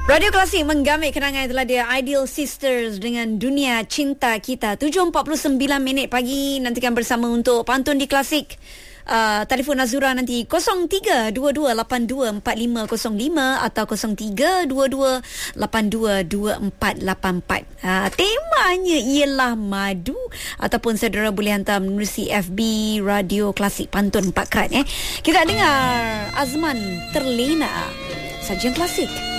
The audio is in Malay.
Radio Klasik menggamit kenangan itulah dia Ideal Sisters dengan Dunia Cinta Kita. 7.49 minit pagi. Nantikan bersama untuk pantun di Klasik. Telefon Azura nanti 0322824505 atau 0322822484. Temanya ialah madu ataupun saudara boleh hantar menerusi FB Radio Klasik Pantun 4 Kerat. Kita dengar Azman Terlena, sajian klasik.